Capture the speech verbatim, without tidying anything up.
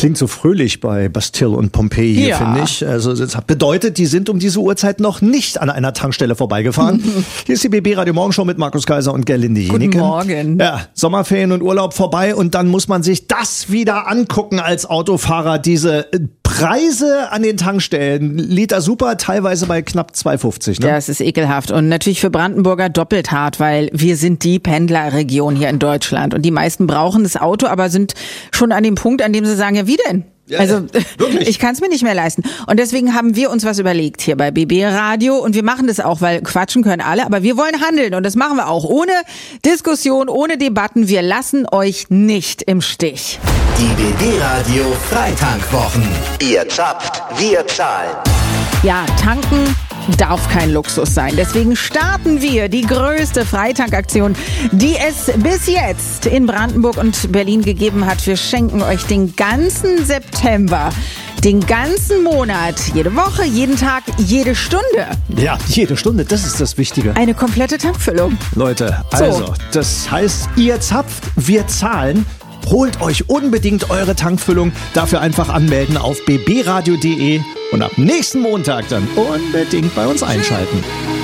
Klingt so fröhlich bei Bastille und Pompeii hier, Ja. finde ich. Also das bedeutet, die sind um diese Uhrzeit noch nicht an einer Tankstelle vorbeigefahren. Hier ist die B B Radio Morgenshow mit Markus Kaiser und Gerlinde Jenike. Guten Morgen. Ja, Sommerferien und Urlaub vorbei und dann muss man sich das wieder angucken als Autofahrer. Diese Preise an den Tankstellen. Liter Super, teilweise bei knapp zwei fünfzig. Ne? Ja, es ist ekelhaft und natürlich für Brandenburger doppelt hart, weil wir sind die Pendlerregion hier in Deutschland und die meisten brauchen das Auto, aber sind schon an dem Punkt, an dem sie sagen, ja wie denn? Ja, also wirklich? ich kann es mir nicht mehr leisten. Und deswegen haben wir uns was überlegt hier bei B B Radio und wir machen das auch, weil quatschen können alle, aber wir wollen handeln und das machen wir auch ohne Diskussion, ohne Debatten. Wir lassen euch nicht im Stich. Die B B Radio Freitankwwochen. Ihr zapft, wir zahlen. Ja, tanken darf kein Luxus sein. Deswegen starten wir die größte Freitankaktion, die es bis jetzt in Brandenburg und Berlin gegeben hat. Wir schenken euch den ganzen September, den ganzen Monat, jede Woche, jeden Tag, jede Stunde Ja, jede Stunde, das ist das Wichtige. eine komplette Tankfüllung. Leute, So. also, das heißt, ihr zapft, wir zahlen. Holt euch unbedingt eure Tankfüllung. Dafür einfach anmelden auf b b radio punkt d e und ab nächsten Montag dann unbedingt bei uns einschalten.